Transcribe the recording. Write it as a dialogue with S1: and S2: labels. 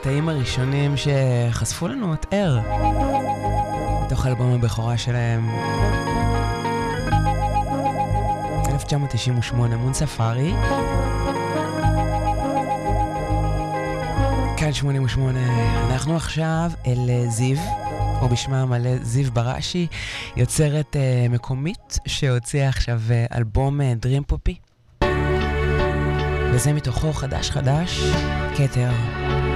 S1: הקטעים הראשונים שחשפו לנו את ער מתוך אלבום הבכורה שלהם 1998, מון ספארי. כאן 88. אנחנו עכשיו אל זיו, או בשמה המלא זיו בראשי, יוצרת מקומית שהוציאה עכשיו אלבום דרים פופי, וזה מתוכו חדש, כתר.